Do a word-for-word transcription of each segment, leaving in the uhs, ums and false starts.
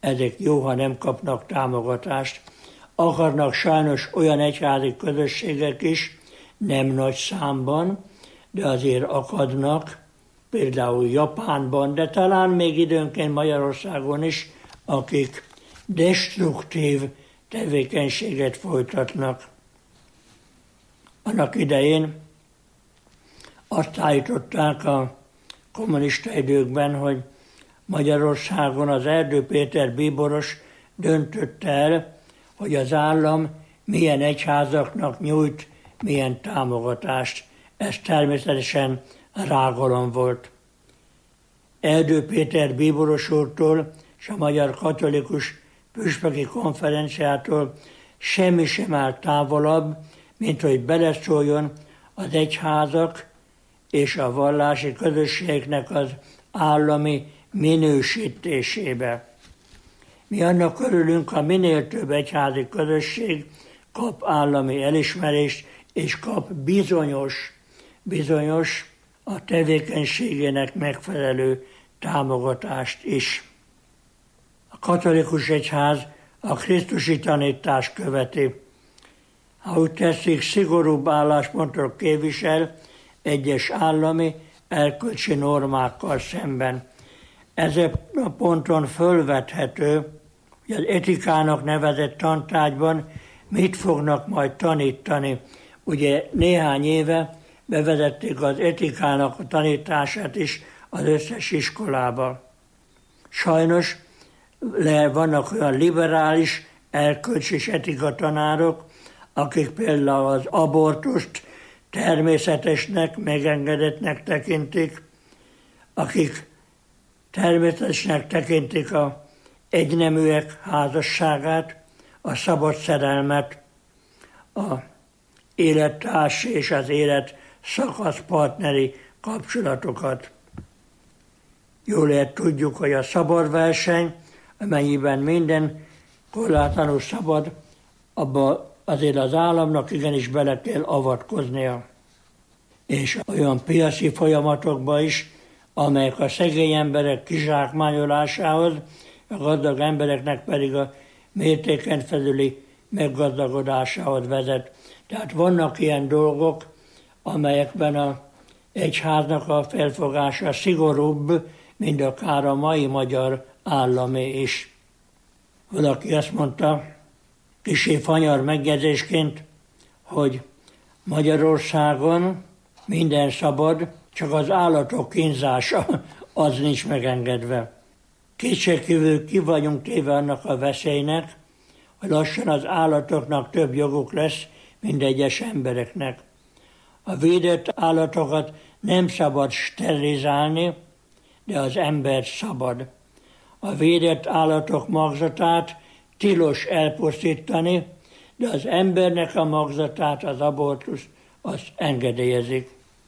ezek jó, ha nem kapnak támogatást. Akarnak sajnos olyan egyházi közösségek is, nem nagy számban, de azért akadnak, például Japánban, de talán még időnként Magyarországon is, akik destruktív tevékenységet folytatnak. Annak idején azt állították a kommunista időkben, hogy Magyarországon az Erdő Péter bíboros döntötte el, hogy az állam milyen egyházaknak nyújt, milyen támogatást. Ez természetesen rágalom volt. Erdő Péter bíboros úrtól és a Magyar Katolikus Püspöki Konferenciától semmi sem áll távolabb, mint hogy beleszóljon az egyházak és a vallási közösségeknek az állami minősítésébe. Mi annak örülünk, ha minél több egyházi közösség kap állami elismerést, és kap bizonyos, bizonyos a tevékenységének megfelelő támogatást is. A katolikus egyház a krisztusi tanítást követi. Ha úgy teszik, szigorúbb álláspontot képvisel egyes állami erkölcsi normákkal szemben. Ezen a ponton fölvethető, hogy az etikának nevezett tantárgyban mit fognak majd tanítani. Ugye néhány éve bevezették az etikának a tanítását is az összes iskolába. Sajnos vannak olyan liberális erkölcsi és etika tanárok, akik például az abortust természetesnek, megengedettnek tekintik, akik természetesnek tekintik az egyneműek házasságát, a szabad szerelmet, a élettárs és az élet szakasz partneri kapcsolatokat. Jól lehet tudjuk, hogy a szabad verseny, amennyiben minden korlátlanul szabad, abba azért az államnak igenis bele kell avatkoznia. És olyan piaci folyamatokba is, amelyek a szegény emberek kizsákmányolásához, a gazdag embereknek pedig a mértéken felüli meggazdagodásához vezet. Tehát vannak ilyen dolgok, amelyekben az egyháznak a felfogása szigorúbb, mint akár a mai magyar államé is. Valaki azt mondta, kissé fanyar megjegyzésként, hogy Magyarországon minden szabad, csak az állatok kínzása az nincs megengedve. Kétségkívül ki vagyunk téve annak a veszélynek, hogy lassan az állatoknak több joguk lesz, mint egyes embereknek. A védett állatokat nem szabad sterilizálni, de az ember szabad. A védett állatok magzatát tilos elpusztítani, de az embernek a magzatát, az abortusz, azt engedélyezik.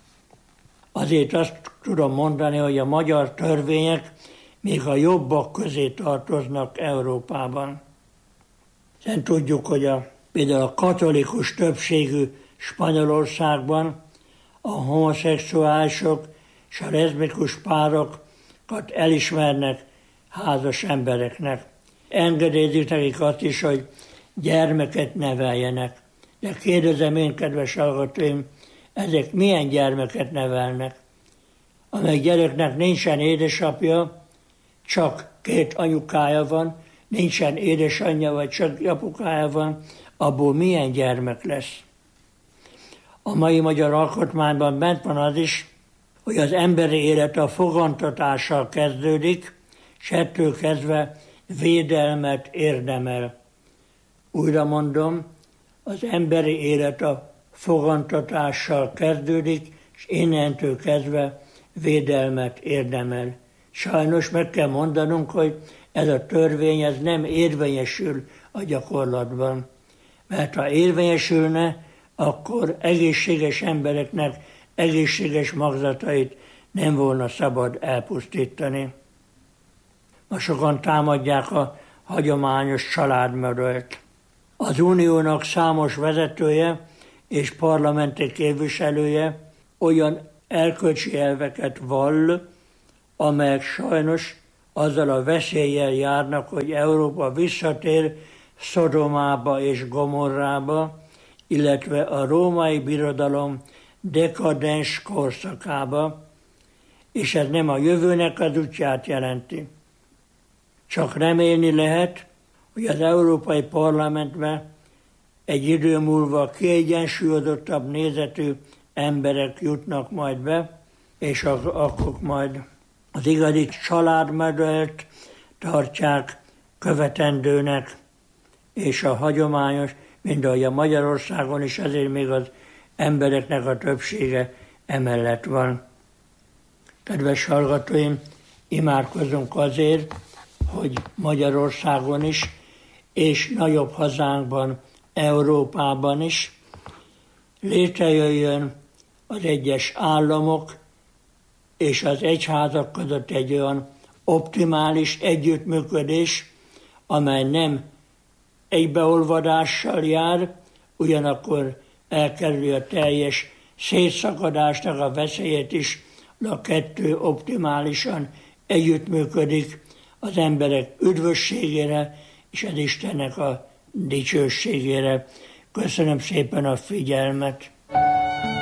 Azért azt tudom mondani, hogy a magyar törvények még a jobbak közé tartoznak Európában. Hiszen tudjuk, hogy a, például a katolikus többségű Spanyolországban a homoszexuálisok és a leszbikus párokat elismernek házas embereknek. Engedélyezik nekik azt is, hogy gyermeket neveljenek. De kérdezem én, kedves hallgatóim, ezek milyen gyermeket nevelnek? Amely gyereknek nincsen édesapja, csak két anyukája van, nincsen édesanyja, vagy csak apukája van, abból milyen gyermek lesz? A mai magyar alkotmányban bent van az is, hogy az emberi élet a fogantatással kezdődik, és ettől kezdve védelmet érdemel. Újra mondom, az emberi élet a fogantatással kezdődik, és innentől kezdve védelmet érdemel. Sajnos meg kell mondanunk, hogy ez a törvény ez nem érvényesül a gyakorlatban. Mert ha érvényesülne, akkor egészséges embereknek egészséges magzatait nem volna szabad elpusztítani. Ma sokan támadják a hagyományos családmodellt. Az uniónak számos vezetője és parlamenti képviselője olyan erkölcsi elveket vall, amelyek sajnos azzal a veszéllyel járnak, hogy Európa visszatér Szodomába és Gomorrába, illetve a római birodalom dekadens korszakába, és ez nem a jövőnek az útját jelenti. Csak remélni lehet, hogy az Európai Parlamentben egy idő múlva kiegyensúlyozottabb nézetű emberek jutnak majd be, és akkor majd az igazi családmodellt tartják követendőnek, és a hagyományos, mint ahogy a Magyarországon is, ezért még az embereknek a többsége emellett van. Kedves hallgatóim, imádkozzunk azért, hogy Magyarországon is, és nagyobb hazánkban, Európában is létrejöjjön az egyes államok és az egyházak között egy olyan optimális együttműködés, amely nem egybeolvadással jár, ugyanakkor elkerülni a teljes szétszakadásnak a veszélyét is, de a kettő optimálisan együttműködik az emberek üdvösségére és az Istennek a dicsőségére. Köszönöm szépen a figyelmet!